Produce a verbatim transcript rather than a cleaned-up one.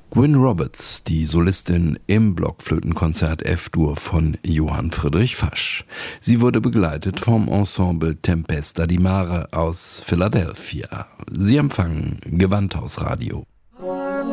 Gwyn Roberts, die Solistin im Blockflötenkonzert F-Dur von Johann Friedrich Fasch. Sie wurde begleitet vom Ensemble Tempesta di Mare aus Philadelphia. Sie empfangen Gewandhausradio.